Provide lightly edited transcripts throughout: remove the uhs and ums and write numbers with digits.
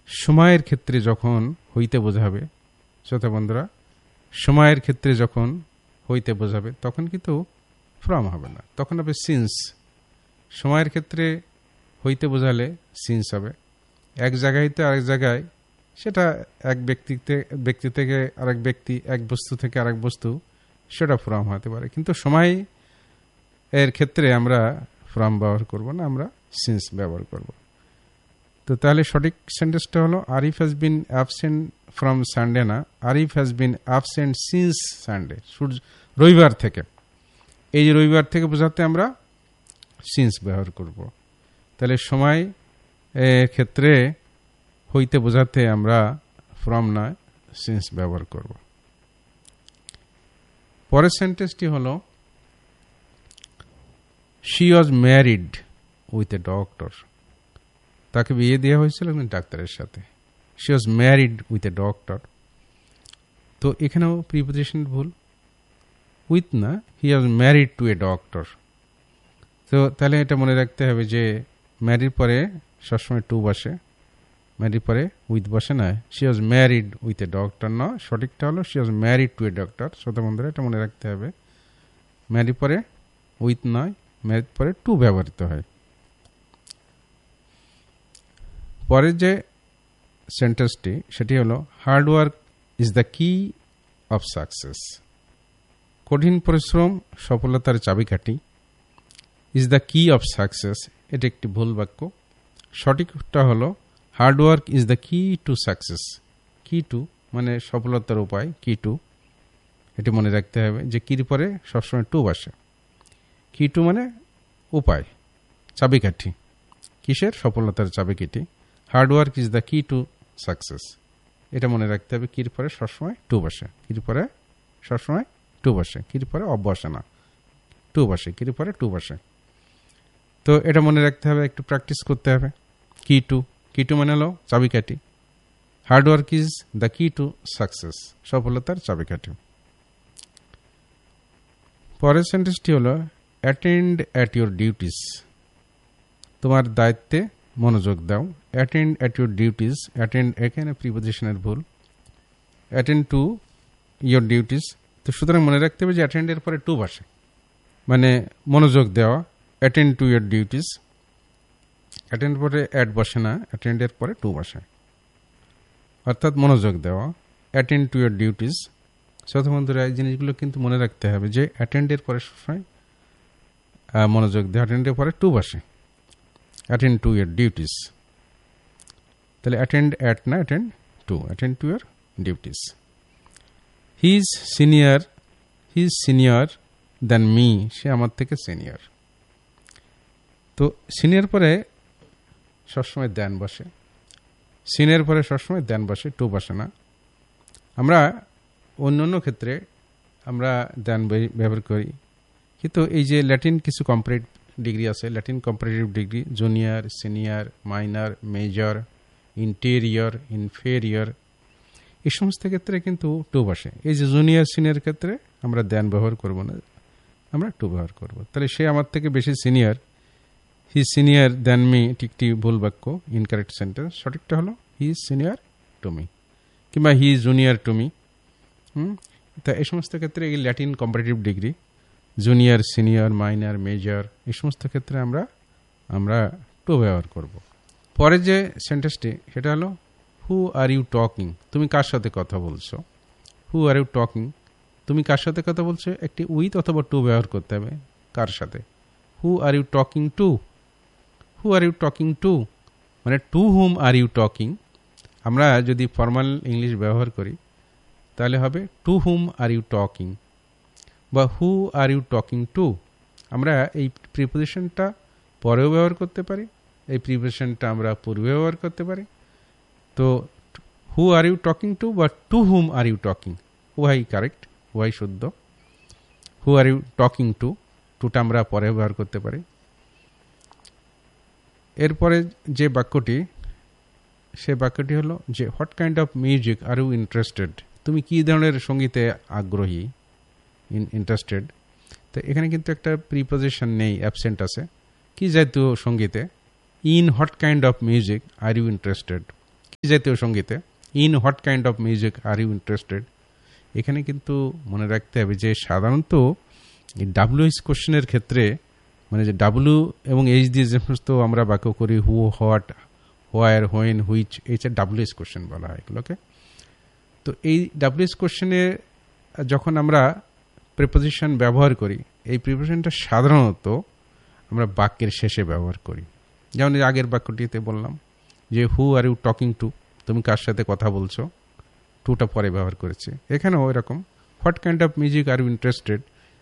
সময়ের ক্ষেত্রে যখন হইতে বোঝাবে, শ্রোতা বন্ধুরা, সময়ের ক্ষেত্রে যখন হইতে বোঝাবে তখন কিন্তু ফ্রম হবে না, তখন হবে সিন্স। সময়ের ক্ষেত্রে হইতে বোঝালে সিন্স হবে। এক জায়গায় তো আরেক জায়গায়, সেটা এক ব্যক্তি থেকে আরেক ব্যক্তি, এক বস্তু থেকে আরেক বস্তু, সেটা ফ্রম হতে পারে। কিন্তু সময় এর ক্ষেত্রে আমরা ফ্রম ব্যবহার করব না, আমরা সিন্স ব্যবহার করব। তো তাহলে সঠিক সেন্টেন্সটা হলো Arif has been absent from Sunday না, Arif has been absent since Sunday, রবিবার থেকে। এই যে রবিবার থেকে বোঝাতে আমরা সিন্স ব্যবহার করব। তাহলে সময় ক্ষেত্রে হইতে বোঝাতে আমরা ফ্রম নয় সিন্স ব্যবহার করব। পরের সেন্টেন্সটি হলো she was married with a doctor. তাকে বিয়ে দেওয়া হয়েছিল একজন ডাক্তারের সাথে। She was married with a doctor. তো এখানেও প্রিপোজিশন ভুল, উইথ না, হি was married to a doctor. তো তাহলে এটা মনে রাখতে হবে যে ম্যারিড পরে সবসময় টু বসে, ম্যারিড পরে উইথ বসে না। She was married with a doctor না, সঠিকটা হলো she was married to a doctor. শ্রোতা বন্ধুরা, এটা মনে রাখতে হবে, ম্যারিড পরে উইথ নয়, ম্যারিড পরে টু ব্যবহৃত হয়। পরের যে সেন্টেন্সটি সেটি হলো হার্ড ওয়ার্ক ইজ দ্য কি অফ সাকসেস। কঠিন পরিশ্রম সফলতার চাবিকাঠি। ইজ দ্য কি অফ সাকসেস, এটা একটি ভুল বাক্য। সঠিকটা হলো হার্ড ওয়ার্ক ইজ দ্য কি টু সাকসেস। কি টু মানে সফলতার উপায়, কি টু, এটি মনে রাখতে হবে যে কির পরে সবসময় টু বসে। কি টু মানে উপায়, চাবিকাঠি। কিসের? সফলতার চাবিকাঠি। হার্ড ওয়ার্ক ইজ দ্য কি টু সাকসেস, এটা মনে রাখতে হবে কির পরে সবসময় টু বসে, কির পরে সবসময় টু বসে, কির পরে অব বসে না, টু বসে, কির পরে টু বসে। তো এটা মনে রাখতে হবে, একটু প্র্যাকটিস করতে হবে। কি টু, কি টু মানে হলো চাবিকাঠি। হার্ড ওয়ার্ক ইজ দ্য কি টু সাকসেস, সফলতার চাবিকাঠি। পরের সেন্টেন্সটি হলো অ্যাটেন্ড অ্যাট ইউর ডিউটিস। তোমার দায়িত্বে মনোযোগ দাও। Attend at your duties, attend এখানে প্রিপোজিশনের ভুল, অ্যাটেন্ড টু ইউর ডিউটিস। তো সুতরাং মনে রাখতে হবে যে অ্যাটেন্ডের পরে টু বসে, মানে মনোযোগ দেওয়া। Attend to your duties, attend পরে অ্যাট বসে না, অ্যাটেন্ডের পরে টু বসে, অর্থাৎ মনোযোগ দেওয়া। Attend to your duties. শ্রোতা বন্ধুরা, এই জিনিসগুলো কিন্তু মনে রাখতে হবে যে অ্যাটেন্ডের পরে সবসময় মনোযোগ দেওয়া, অ্যাটেন্ডের পরে টু বসে। অ্যাটেন্ড টু ইউর ডিউটিস, তাহলে অ্যাটেন্ড অ্যাট না, attend two, attend to your duties. He is senior than me, সে আমার থেকে সিনিয়র। তো সিনিয়র পরে সবসময় দেন বসে, সিনিয়র পরে সবসময় দেন বসে, টু বসে না। আমরা অন্য ক্ষেত্রে আমরা দেন ব্যবহার করি, কিন্তু এই যে ল্যাটিন কিছু কম্পারেটিভ ডিগ্রি আছে, Latin comparative degree, junior, senior, minor, major, interior, inferior, এই সমস্ত ক্ষেত্রে কিন্তু টু বসে। এই যে জুনিয়র সিনিয়র ক্ষেত্রে আমরা দেন ব্যবহার করব না, আমরা টু ব্যবহার করব। তাহলে সে আমার থেকে বেশি সিনিয়র, হি সিনিয়র দেন মি, ঠিকটি ভুল বাক্য, ইনকারেক্ট সেন্টেন্স। সঠিকটা হলো he is senior to me, কিংবা he is junior to me. তা এই সমস্ত ক্ষেত্রে এই Latin comparative degree, junior, senior, minor, major, এই সমস্ত ক্ষেত্রে আমরা টু ব্যবহার করব। পরের যে সেন্টেন্সটি সেটা হলো হু আর ইউ টকিং, তুমি কার সাথে কথা বলছো। হু আর ইউ টকিং, তুমি কার সাথে কথা বলছো, একটি উইথ অথবা টু ব্যবহার করতে হবে। কার সাথে? হু are you talking to, who are you talking to মানে two hmm are you talking. আমরা যদি ফর্মাল ইংলিশ ব্যবহার করি তাহলে হবে two hmm are you talking বা হু আর ইউ টকিং টু। আমরা এই প্রিপোজিশনটা পরেও ব্যবহার করতে পারি, এই প্রিপোজিশনটা আমরা পূর্বে ব্যবহার করতে পারি। তো হু আর ইউ টকিং টু বা two hmm are you talking, উভয়ই কারেক্ট, উভয় শুদ্ধ। হু আর ইউ টকিং টু, টুটা আমরা পরে ব্যবহার করতে পারি। এরপরে যে বাক্যটি, সে বাক্যটি হলো যে what kind of music are you interested, তুমি কী ধরনের সঙ্গীতে আগ্রহী, ইন্টারেস্টেড। তো এখানে কিন্তু একটা প্রিপোজিশন নেই, অ্যাবসেন্ট আছে। কি জাতীয় সঙ্গীতে? In what kind of music are you interested, জাতীয় সঙ্গীতে in what kind of music are you interested, এখানে কিন্তু মনে রাখতে হবে যে সাধারণত ডাব্লিউএইচ কোশ্চেনের ক্ষেত্রে মানে যে ডাব্লিউ এবং এইচ দিয়ে যে সমস্ত আমরা বাক্য করি হু, হোয়াট, হোয়ার, হোয়েন, হুইচ, এইটা ডাব্লিউএইচ কোশ্চেন বলা হয় এগুলোকে। তো এই ডাব্লিউএইচ কোশ্চেনে যখন আমরা প্রিপোজিশন ব্যবহার করি, এই প্রিপোজিশনটা সাধারণত আমরা বাক্যের শেষে ব্যবহার করি। যেমন আগের বাক্যটিতে বললাম যে হু আর ইউ টকিং টু, তুমি কার সাথে কথা বলছো, টুটা পরে ব্যবহার করেছে। এখানেও এরকম what kind of music are you interested,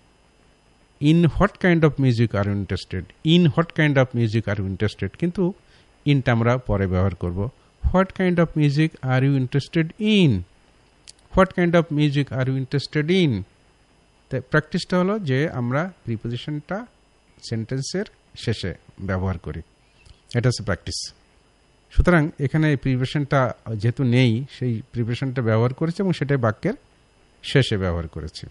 in what kind of music are you interested, in what kind of music are you interested, কিন্তু ইনটা আমরা পরে ব্যবহার করব। What kind of music are you interested in, what kind of music are you interested in. তাই প্র্যাকটিসটা হলো যে আমরা প্রিপোজিশনটা সেন্টেন্সের শেষে ব্যবহার করি, এটা হচ্ছে প্র্যাকটিস। সুতরাং এখানে এই প্রিপোজিশনটা যেহেতু নেই, সেই প্রিপোজিশনটা ব্যবহার করেছে এবং সেটাই বাক্যের শেষে ব্যবহার করেছে।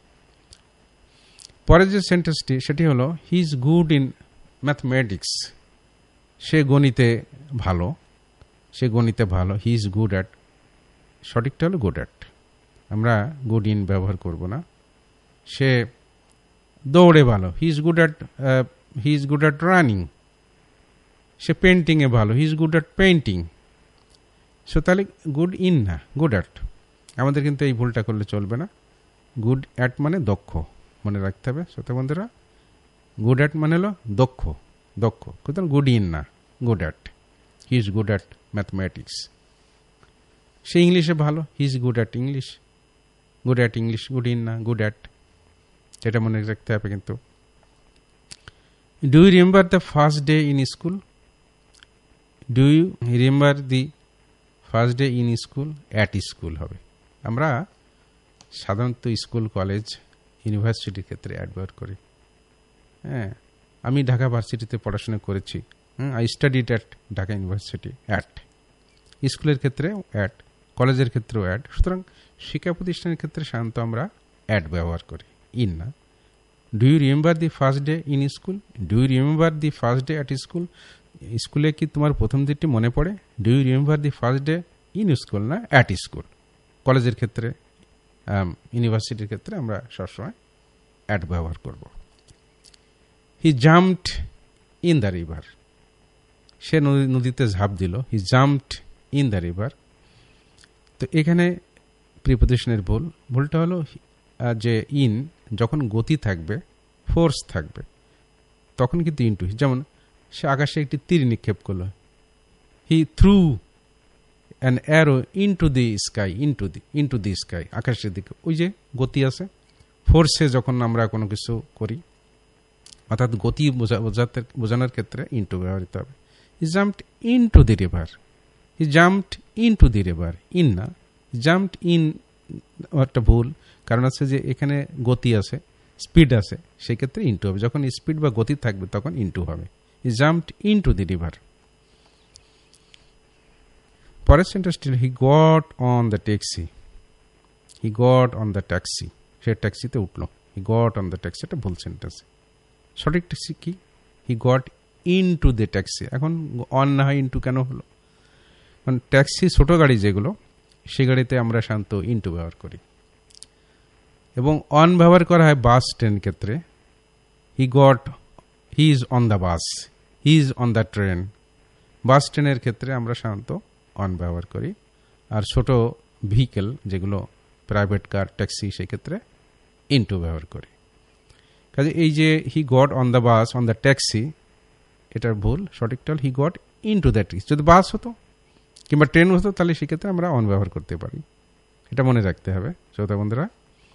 পরের যে সেন্টেন্সটি সেটি হলো he is good in mathematics, সে গণিতে ভালো, সে গণিতে ভালো, হি ইজ গুড অ্যাট, সঠিকটা হলো গুড অ্যাট, আমরা গুড ইন ব্যবহার করব না। সে দৌড়ে ভালো, he is good at running, সে পেন্টিংয়ে ভালো, he is good at painting. So তাহলে গুড ইন না, গুড অ্যাট। আমাদের কিন্তু এই ভুলটা করলে চলবে না। গুড অ্যাট মানে দক্ষ, মনে রাখতে হবে শ্রোতা বন্ধুরা। গুড অ্যাট মানে হলো দক্ষ, দক্ষ, কোথাও গুড ইন না, good at. He is good at mathematics. সে ইংলিশে ভালো, he is good at English, good at English, good in না, গুড অ্যাট, এটা মনে রাখতে হবে কিন্তু। Do you remember the first day in school, do you remember the first day in school, at school হবে। আমরা সাধারণত স্কুল, কলেজ, ইউনিভার্সিটির ক্ষেত্রে অ্যাড ব্যবহার করি। হ্যাঁ, আমি ঢাকা ভার্সিটিতে পড়াশোনা করেছি, I studied at Dhaka university, at. স্কুলের ক্ষেত্রে অ্যাট, কলেজের ক্ষেত্রেও অ্যাড। সুতরাং শিক্ষা প্রতিষ্ঠানের ক্ষেত্রে সাধারণত আমরা অ্যাড ব্যবহার করি, ইন না। Do you remember the first day in school, do you remember the first day at school, স্কুলে কি তোমার প্রথম দিনটি মনে পড়ে? Do you remember the first day in school না অ্যাট স্কুল। কলেজের ক্ষেত্রে, ইউনিভার্সিটির ক্ষেত্রে আমরা সবসময় অ্যাড ব্যবহার করব। He jumped in the river, সে নদীতে ঝাঁপ দিল, he jumped in the river. তো এখানে প্রিপোজিশনের ভুলটা হলো যে ইন যখন গতি থাকবে, ফোর্স থাকবে, তখন কিন্তু ইনটু। যেমন সে আকাশে একটি তীর নিক্ষেপ করলো, হি through an arrow into the sky, into the sky, আকাশের দিকে। ওই যে গতি আছে, ফোর্সে যখন আমরা কোনো কিছু করি, অর্থাৎ গতি বোঝানোর ক্ষেত্রে ইনটু ব্যবহৃত হবে। He jumped into the river, he jumped into the river, in না, জাম্পড ইন একটা ভুল, কারণ আছে যে এখানে গতি আছে, স্পিড আছে, সেক্ষেত্রে ইনটু হবে। যখন স্পিড বা গতি থাকবে তখন ইনটু হবে। He jumped into the river. পরের সেন্টেন্সটি he got on the taxi, he got on the taxi, সে ট্যাক্সিতে উঠলো, he got on the taxi, এটা ভুল সেন্টেন্স। সঠিক ট্যাক্সি কি? He got into the taxi. এখন অন না হয় ইনটু কেন হলো? কারণ ট্যাক্সি ছোট গাড়ি যেগুলো, সে গাড়িতে আমরা সাধারণত ইনটু ব্যবহার করি। এবং অন ব্যবহার করা হয় বাস ট্রেন ক্ষেত্রে। He is on the bus, he is on the train. বাস ট্রেনের ক্ষেত্রে আমরা সাধারণত অন ব্যবহার করি। আর ছোট ভেহিকেল যেগুলো প্রাইভেট কার, ট্যাক্সি, সেক্ষেত্রে ইনটু ব্যবহার করি। কাজে এই যে he got on the bus, on the taxi, এটার ভুল। সঠিকটা he got into the taxi. যদি বাস হতো কিংবা ট্রেন হতো তাহলে সেক্ষেত্রে আমরা অন ব্যবহার করতে পারি, এটা মনে রাখতে হবে শ্রোতা বন্ধুরা।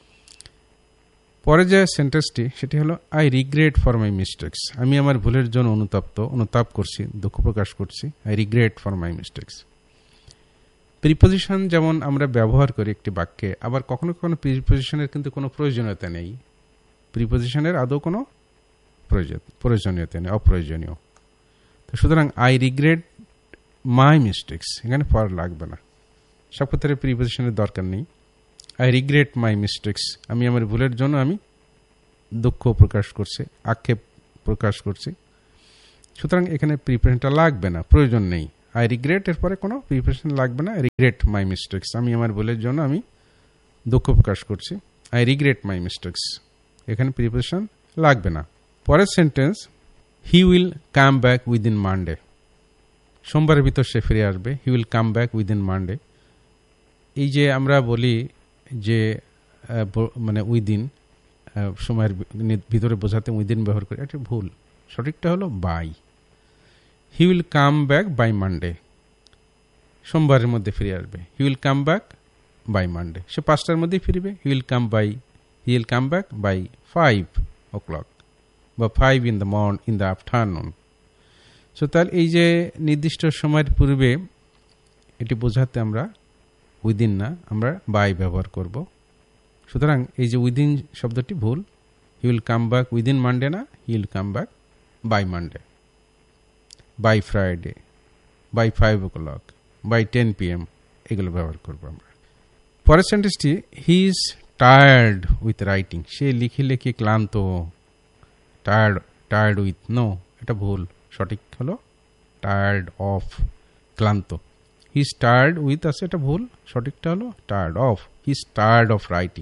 পরে যে সেন্টেন্সটি সেটি হলো I regret for my mistakes, আমি আমার ভুলের জন্য অনুতাপ করছি, দুঃখ প্রকাশ করছি। I regret for my mistakes. Preposition যেমন আমরা ব্যবহার করি একটি বাক্যে, আবার কখনো কখনো প্রিপোজিশনের কিন্তু কোনো প্রয়োজনীয়তা নেই। প্রিপোজিশনের আদৌ কোনো প্রয়োজনীয়তা নেই, অপ্রয়োজনীয়। তো সুতরাং আই রিগ্রেট মাই মিস্টেক্স, এখানে ফর লাগবে না, সব ক্ষেত্রে প্রিপোজিশনের দরকার নেই। আই রিগ্রেট মাই মিস্টেক্স, আমি আমার ভুলের জন্য আমি দুঃখ প্রকাশ করছি, আক্ষেপ প্রকাশ করছি। সুতরাং এখানে প্রিপোজিশনটা লাগবে না, প্রয়োজন নেই। আই রিগ্রেট এর পরে কোনো প্রিপোজিশন লাগবে না, রিগ্রেট মাই মিস্টেকস, আমি আমার ভুলের জন্য আমি দুঃখ প্রকাশ করছি, আই রিগ্রেট মাই মিস্টেকস, এখানে প্রিপোজিশন লাগবে না। পরের sentence, he will come back within Monday, সোমবারের ভিতর সে ফিরে আসবে, he will come back within Monday. এই যে আমরা বলি যে মানে উইদিন সময়ের ভিতরে বোঝাতে উইদিন ব্যবহার করি, এটা ভুল, সঠিকটা হলো by. He will come back by Monday, সোমবারের মধ্যে ফিরে আসবে, he will come back by Monday, সে 5টার মধ্যেই ফিরবে, he will come back by 5 o'clock বা 5 in the afternoon। সো তাহলে এই যে নির্দিষ্ট সময়ের পূর্বে, এটি বোঝাতে আমরা উইদিন না, আমরা বাই ব্যবহার করব। সুতরাং এই যে উইদিন শব্দটি ভুল, he will come back within Monday না, he will come back by Monday, by Friday, by 5 o'clock, by 10 PM, এগুলো ব্যবহার করবো আমরা। পরের সেন্টেন্সটি, he is tired with writing, সে লিখে লিখে ক্লান্ত, টায়ার্ড উইথ, নো, এটা ভুল, সঠিক হলো টায়ার্ড অফ, ক্লান্ত। হি ইজ টায়ার্ড উইথ আছে, এটা ভুল, সঠিকটা হলো tired of, he is tired of writing,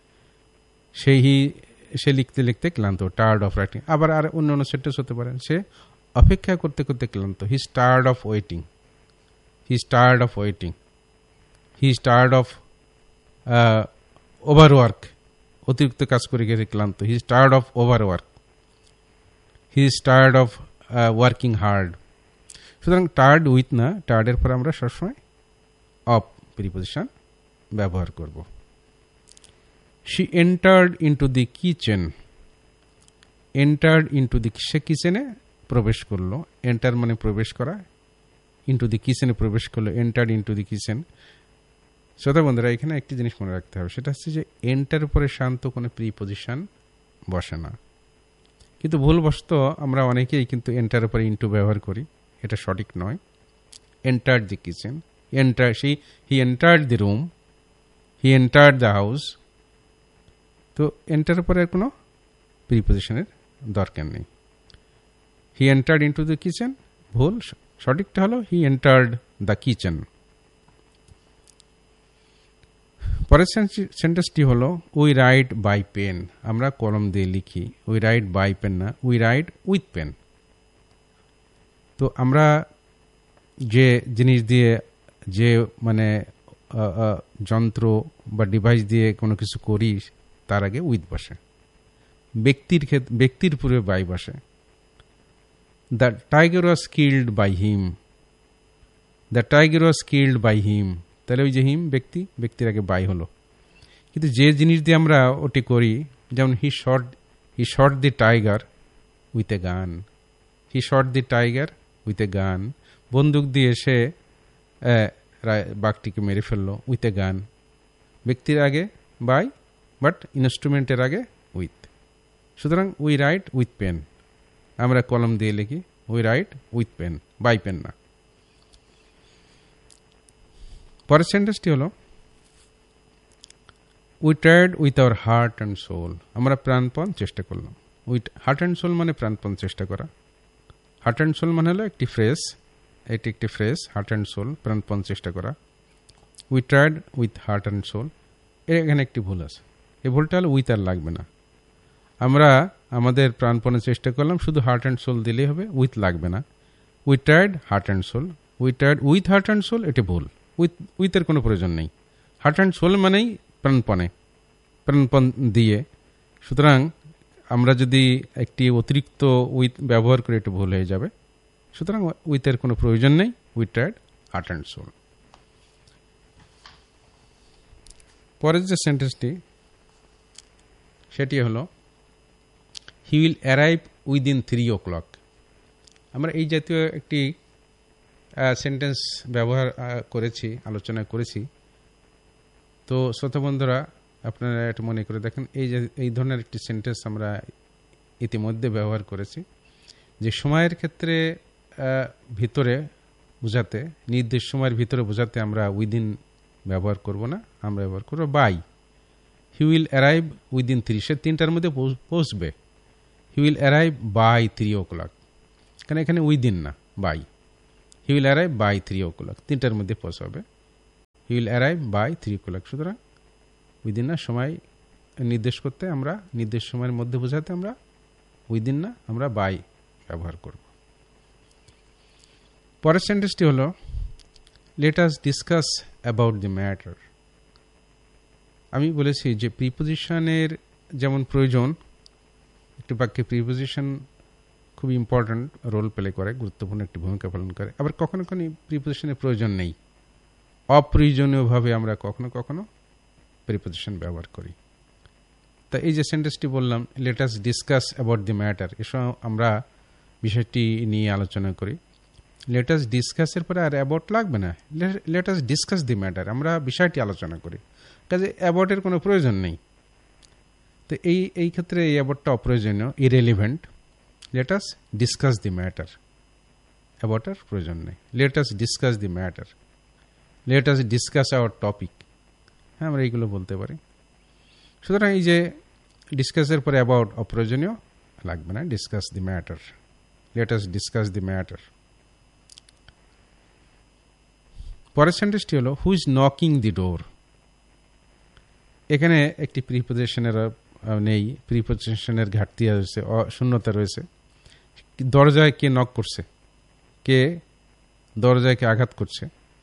সে লিখতে লিখতে ক্লান্ত, টায়ার্ড অফ রাইটিং। আবার আর অন্য সেন্টেন্স হতে পারে, সে অপেক্ষা করতে করতে ক্লান্ত, he is tired of waiting, he is tired of waiting, he is tired of overwork, অতিরিক্ত কাজ করে গেছে ক্লান্ত, he is tired of overwork, he is tired of working hard. সুতরাং টায়ার্ড উইথ না, টায়ার্ডের পর আমরা সবসময় অফ প্রিপোজিশন ব্যবহার করব। She entered into the kitchen, entered into দি, সে কিচেনে প্রবেশ করলো, এন্টার মানে প্রবেশ করা, ইনটু দি কিচেনে প্রবেশ করলো, এন্টার্ড ইনটু দি কিচেন। শ্রোতা বন্ধুরা, এখানে একটি জিনিস মনে রাখতে হবে, সেটা হচ্ছে যে এন্টার পরে শান্ত কোনো প্রিপোজিশন বসে না, কিন্তু ভুলবশত আমরা অনেকেই কিন্তু এন্টার উপরে ইনটু ব্যবহার করি, এটা সঠিক নয়। Entered the kitchen, he entered the room, he entered the house, তো এন্টার উপরে কোনো প্রিপোজিশনের দরকার নেই। He entered into the kitchen ভুল, সঠিকটা হলো হি এন্টার্ড দ্য কিচেন। পরের সেন্টেন্সটি হলো, উই রাইট বাই পেন, আমরা কলম দিয়ে লিখি, উই রাইট বাই পেন না, উই রাইট উইথ পেন। তো আমরা যে জিনিস দিয়ে, যে মানে যন্ত্র বা ডিভাইস দিয়ে কোনো কিছু করি, তার আগে উইথ বসে, ব্যক্তির পূর্বে বাই বসে। The tiger was killed by him, the tiger was killed by him, তাহলে ওই যে হিম ব্যক্তির আগে বাই হলো। কিন্তু যে জিনিস দিয়ে আমরা ওটি করি, যেমন হি shot the tiger with a গান, হি shot the tiger with a গান, বন্দুক দিয়ে সে বাঘটিকে মেরে ফেললো, উইথ এ গান, ব্যক্তির আগে বাই, বাট ইনস্ট্রুমেন্টের আগে উইথ। সুতরাং উই রাইট উইথ পেন, আমরা কলম দিয়ে লিখি, we write with pen, by pen না। পরের সেন্টেন্সটি হলো, we tried with our heart and soul, আমরা প্রাণপণ চেষ্টা করলাম। উইথ হার্ট অ্যান্ড সোল মানে প্রাণপণ চেষ্টা করা, হার্ট অ্যান্ড সোল মানে হলো একটি ফ্রেজ, এটি একটি ফ্রেজ, হার্ট অ্যান্ড সোল, প্রাণপণ চেষ্টা করা। We tried with heart and soul, এখানে একটি ভুল আছে, এই ভুলটা হলো উইথ আর লাগবে না, আমরা আমাদের প্রাণপণে চেষ্টা করলাম, শুধু হার্ট অ্যান্ড সোল দিলেই হবে, উইথ লাগবে না। We tried heart and soul, we tried with heart and soul, এটি ভুল, উইথের কোনো প্রয়োজন নেই। হার্ট অ্যান্ড সোল মানেই প্রাণপণ দিয়ে, সুতরাং আমরা যদি একটি অতিরিক্ত উইথ ব্যবহার করি, এটা ভুল হয়ে যাবে। সুতরাং উইথের কোনো প্রয়োজন নেই, we tried heart and soul. পরের যে সেন্টেন্সটি, সেটি হলো, he will arrive within 3 o'clock। আমরা এই জাতীয় একটি সেন্টেন্স ব্যবহার করেছি, আলোচনা করেছি। তো শ্রোতা বন্ধুরা, আপনারা এটা মনে করে দেখেন, এই ধরনের একটি সেন্টেন্স আমরা ইতিমধ্যে ব্যবহার করেছি, যে সময়ের ক্ষেত্রে ভিতরে বোঝাতে, নির্দিষ্ট সময়ের ভিতরে বোঝাতে আমরা উইদিন ব্যবহার করব না, আমরা ব্যবহার করব by. He will arrive within 3, সে 3টার মধ্যে পৌঁছবে, he will arrive by 3 o'clock, কারণ এখানে উইদিন না, by. He will arrive by 3 o'clock, 3টার মধ্যে পৌঁছাবে। He will arrive by 3 o'clock। সুতরাং উইদিন না সময় নির্দেশ করতে আমরা নির্দেশ সময়ের মধ্যে বোঝাতে আমরা উইদিন না আমরা বাই ব্যবহার করব। পরের সেন্টেন্সটি হলো let us discuss about the matter. আমি বলেছি যে প্রিপোজিশনের যেমন প্রয়োজন, একটি বাক্যে প্রিপোজিশন খুব ইম্পর্ট্যান্ট রোল প্লে করে, গুরুত্বপূর্ণ একটি ভূমিকা পালন করে। আবার কখনো কখনো প্রিপোজিশনের প্রয়োজন নেই, অপ্রয়োজনীয়ভাবে আমরা কখনো কখনো প্রিপোজিশন ব্যবহার করি। তা এই যে সেন্টেন্সটি বললাম let us discuss about the matter, এসব আমরা বিষয়টি নিয়ে আলোচনা করি। লেট আস ডিসকাসের পরে আর অ্যাবাউট লাগবে না, let us discuss the matter, আমরা বিষয়টি আলোচনা করি, কাজে অ্যাবাউটের কোনো প্রয়োজন নেই। তো এই ক্ষেত্রে এই অ্যাবাউটটা অপ্রয়োজনীয়, irrelevant. Let us discuss the matter, অ্যাবাউটের প্রয়োজন নেই। Let us discuss the matter, let us discuss hour topic, হ্যাঁ আমরা এইগুলো বলতে পারি। সুতরাং এই যে ডিসকাসের পরে অ্যাবাউট অপ্রয়োজনীয়, লাগবে না, discuss the matter, let us discuss the matter. পরের সেন্টেন্সটি হলো হু ইজ নকিং দি ডোর। এখানে একটি প্রিপোজিশনের নেই, প্রিপোজিশনের ঘাটতি রয়েছে, শূন্যতা রয়েছে। দরজায় কে নক করছে, কে দরজায় কে আঘাত করছে,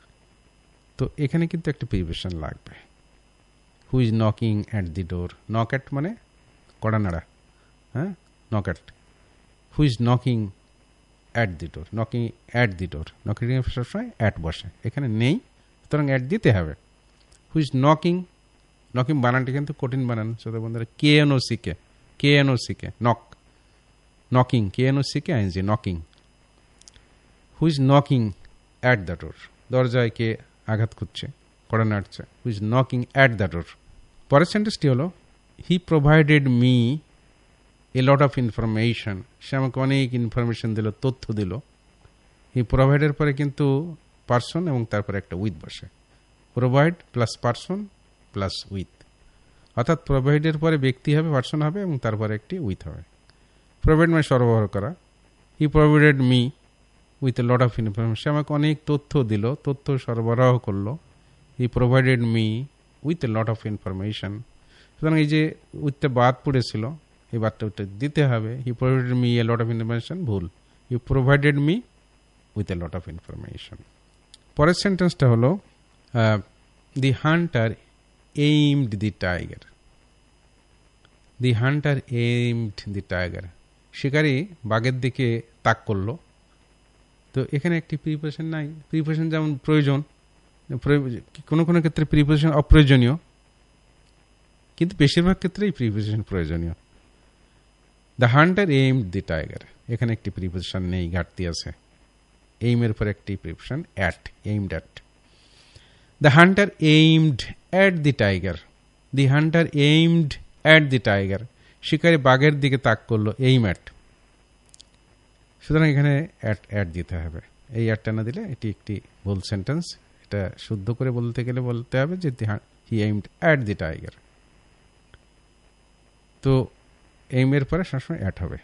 তো এখানে কিন্তু একটা প্রিপোজিশন লাগবে। Who is knocking at the door, knock at মানে কড়া নাড়া, হ্যাঁ knock at. Who is knocking at the door, knocking at the door, knocking সবসময় অ্যাট বসে, এখানে নেই, সুতরাং অ্যাট দিতে হবে। হু ইজ নকিং, নকিং বানানটি কিন্তু কঠিন বানান শ্রোতা বন্ধুরা, KNOCK, knock, knocking KNOCK, knocking. Who is knocking at the door, দরজায় কে আঘাত করছে, কড়া নাড়ছে, who is knocking at the door. পরের সেন্টেন্সটি হলো হি provided me a lot of information, সে আমাকে অনেক ইনফরমেশন দিল, তথ্য দিল। হি প্রোভাইডের পরে কিন্তু পার্সন এবং তারপরে একটা উইথ বসে, provide plus person plus with, অর্থাৎ প্রোভাইডের পরে ব্যক্তি হবে, পার্সন হবে এবং তারপরে একটি উইথ হবে। প্রোভাইড মানে সরবরাহ করা। হি provided me with a lot of information, সে আমাকে অনেক তথ্য দিল, তথ্য সরবরাহ করলো। হি provided me with a lot of information. সুতরাং এই যে উইথটা বাদ পড়েছিল, এই বাদটা ওইটা দিতে হবে। হি provided me a lot of information, ভুল, হি provided me with a lot of information. পরের সেন্টেন্সটা হলো দি Hunter aimed the tiger. The Hunter aimed the tiger, শিকারী বাঘের দিকে তাক করলো। তো এখানে একটি প্রিপোজিশন নাই, প্রিপোজিশন যেমন প্রয়োজন, কোনো কোনো ক্ষেত্রে প্রিপোজিশন অপ্রয়োজনীয়, কিন্তু বেশিরভাগ ক্ষেত্রেই প্রিপোজিশন প্রয়োজনীয়। The Hunter aimed the tiger, এখানে একটি প্রিপোজিশন নেই, ঘাটতি আছে। এইমের পর একটি preposition at, aimed at. The Hunter aimed at the tiger, the Hunter aimed at the tiger, শিকারী বাঘের দিকে তাক করলো, এইম অ্যাট। সুতরাং এখানে অ্যাট দিতে হবে, এই অ্যাটটা না দিলে এটি একটি ভুল সেন্টেন্স। এটা শুদ্ধ করে বলতে গেলে বলতে হবে যে হি এইমড অ্যাট দি টাইগার। তো এইমের পরে সবসময় অ্যাট হবে।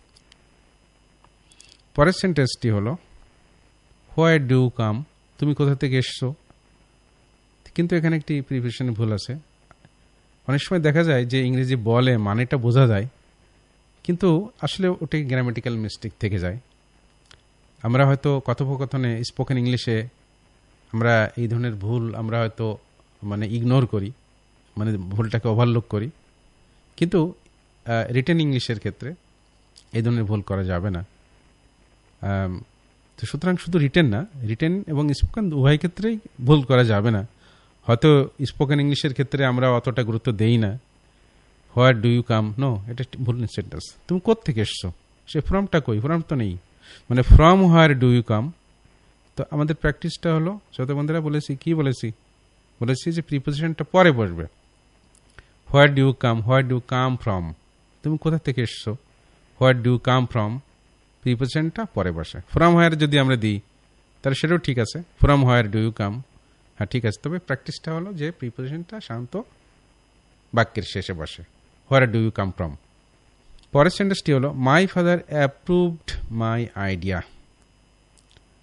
পরের সেন্টেন্সটি হলো হোয়ার ডু কাম, তুমি কোথা থেকে এসছো, কিন্তু এখানে একটি প্রিপোজিশনে ভুল আছে। অনেক সময় দেখা যায় যে ইংরেজি বলে মানেটা বোঝা যায়, কিন্তু আসলে ওটাই গ্রামেটিক্যাল মিস্টেক থেকে যায়। আমরা হয়তো কথোপকথনে স্পোকেন ইংলিশে আমরা এই ধরনের ভুল আমরা হয়তো মানে ইগনোর করি, মানে ভুলটাকে ওভারলুক করি, কিন্তু রিটেন ইংলিশের ক্ষেত্রে এই ধরনের ভুল করা যাবে না। তো সুতরাং শুধু রিটেন না, রিটেন এবং স্পোকেন উভয় ক্ষেত্রেই ভুল করা যাবে না। হয়তো স্পোকেন ইংলিশের ক্ষেত্রে আমরা অতটা গুরুত্ব দেই না। Where do you come, no, এটা ভুল সেন্টেন্স। তুমি কোত্থেকে এসছো, সে ফ্রমটা কই, ফ্রম তো নেই, মানে from where do you come. তো আমাদের প্র্যাকটিসটা হলো যত বন্ধুরা বলেছি, কি বলেছি যে প্রিপোজিশনটা পরে বসবে। Where do you come, where do come from, তুমি কোথা থেকে এসছো, হোয়ার ডু কাম ফ্রম, প্রিপোজিশনটা পরে বসে। ফ্রম হোয়ার যদি আমরা দিই তাহলে সেটাও ঠিক আছে, from where do you come, হ্যাঁ ঠিক আছে। তবে প্র্যাকটিসটা হলো যে প্রিপোজিশনটা সাধারণত বাক্যের শেষে বসে, where do you come from. পরের সেন্টেন্সটি হলো my father approved my idea.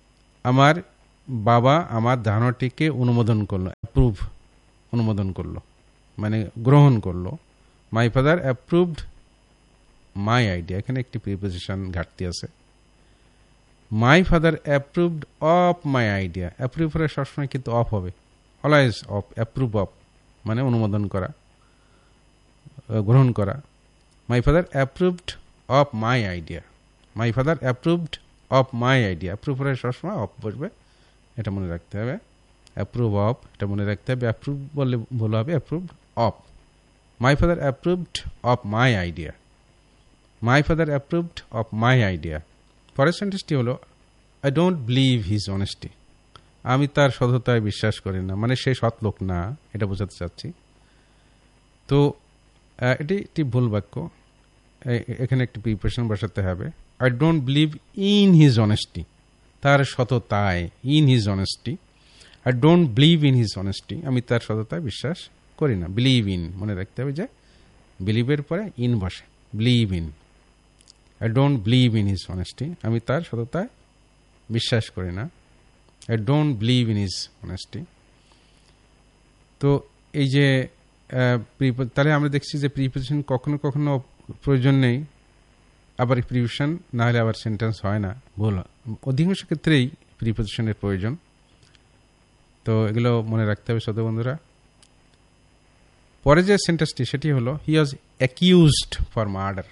আমার বাবা আমার ধারণাটিকে অনুমোদন করলো, অনুমোদন করলো মানে গ্রহণ করলো। My father approved my idea, এখানে একটি প্রিপোজিশন ঘাটতি আছে। My father approved of my idea, approve করে সবসময় কিন্তু অফ হবে, অলওয়েজ অফ, অ্যাপ্রুভ অফ মানে অনুমোদন করা, গ্রহণ করা। My father approved of my idea, my father approved of my idea, approve করে সবসময় অফ বসবে, এটা মনে রাখতে হবে। অ্যাপ্রুভ অফ, এটা মনে রাখতে হবে। অ্যাপ্রুভ বললে ভুল হবে, approved of. My father approved of my idea, my father approved of my idea. পরের সেন্টেন্সটি হলো I don't believe his honesty, আমি তার সততায় বিশ্বাস করি না, মানে সে সৎ লোক না, এটা বোঝাতে চাচ্ছি। তো এটি একটি ভুল বাক্য, এখানে একটি প্রিপোজিশন বসাতে হবে। I don't believe in his honesty, তার সততায়, in his honesty. I don't believe in his honesty, আমি তার সততায় বিশ্বাস করি না। বিলিভ ইন মনে রাখতে হবে যে বিলিভের পরে ইন বসে, believe in. I don't believe in his honesty, আমি তার সততায় বিশ্বাস করি না। I don't believe in his honesty. তো এই যে তাহলে আমরা দেখছি যে প্রিপোজিশন কখনো কখনো প্রয়োজন নেই, আবার প্রিপোজিশন না হলে আবার সেন্টেন্স হয় না, ভুল হয়। অধিকাংশ ক্ষেত্রেই প্রিপোজিশনের প্রয়োজন, তো এগুলো মনে রাখতে হবে শ্রোতা বন্ধুরা। পরে যে সেন্টেন্সটি সেটি হলো হি ওয়াজ অ্যাকিউজড ফর মার্ডার,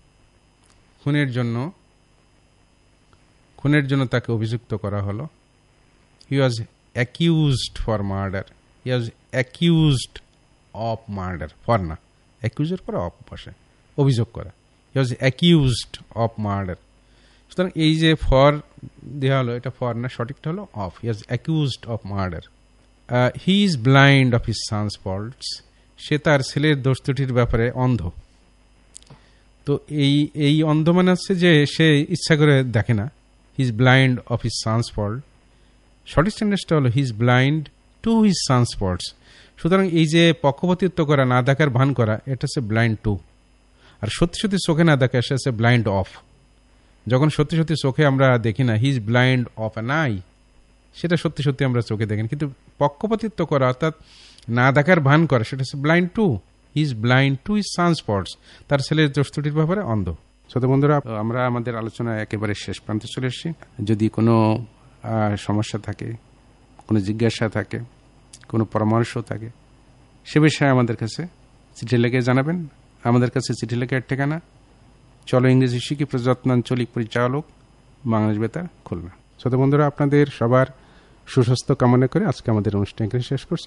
খুনের জন্য তাকে অভিযুক্ত করা হলো। হি ওয়াজ accused for murder, he was accused of murder, for না, অ্যাকিউজের পরে অফ বসে, অভিযোগ করা। হি ওয়াজ অ্যাকিউজড অফ মার্ডার। সুতরাং এই যে ফর দেওয়া হলো, এটা ফর না, সঠিকটা হলো of. He was accused of murder. He is blind of his Sans faults, সে তার ছেলের দোষ ত্রুটির ব্যাপারে অন্ধ। তো এই অন্ধ মানে হচ্ছে যে সে ইচ্ছা করে দেখে না। He is blind of his Sans fault. সঠিক সেন্টেন্সটা হলো he is blind to his Sans faults. সুতরাং এই যে পক্ষপাতিত্ব করা, না দেখার ভান করা, এটা হচ্ছে ব্লাইন্ড টু। আর সত্যি সত্যি চোখে না দেখা, সে হচ্ছে ব্লাইন্ড অফ। যখন সত্যি সত্যি চোখে আমরা দেখি না, he is blind of an I, সেটা সত্যি সত্যি আমরা চোখে দেখি, কিন্তু পক্ষপাতিত্ব করা অর্থাৎ না দেখার ভান করা, সেটা হচ্ছে blind to. He is blind to his Sans faults, তার ছেলের দোষ ত্রুটির ব্যাপারে অন্ধ। শ্রোতা বন্ধুরা, আমরা আমাদের আলোচনা একেবারে শেষ প্রান্তে চলে এসেছি। যদি কোনো সমস্যা থাকে, কোনো জিজ্ঞাসা থাকে, কোনো পরামর্শ থাকে, সে বিষয়ে আমাদের কাছে চিঠি লিখে জানাবেন। আমাদের কাছে চিঠি লেখার ঠিকানা চলো ইংরেজি শিখি, প্রযত্নাঞ্চলিক পরিচালক, বাংলাদেশ বেতার, খুলনা। শ্রোতা বন্ধুরা, আপনাদের সবার সুস্বাস্থ্য কামনা করে আজকে আমাদের অনুষ্ঠানকে শেষ করছি।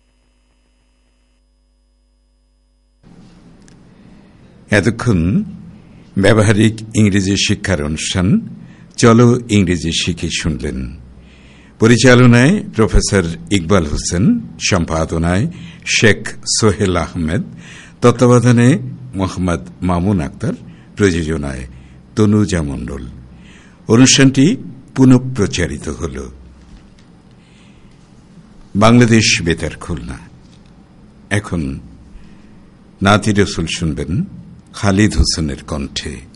এতক্ষণ ব্যবহারিক ইংরেজি শিক্ষার অনুষ্ঠান চলো ইংরেজি শিখি শুনলেন। পরিচালনায় প্রফেসর ইকবাল হোসেন, সম্পাদনায় শেখ সোহেল আহমেদ, তত্ত্বাবধানে মোহাম্মদ মামুন আক্তার, প্রযোজনায় তনুজা মণ্ডল। অনুষ্ঠানটি পুনঃপ্রচারিত হল বাংলাদেশ বেতার, খুলনা। এখন নাতি রসুল শুনবেন খালিদ হোসেনের কণ্ঠে।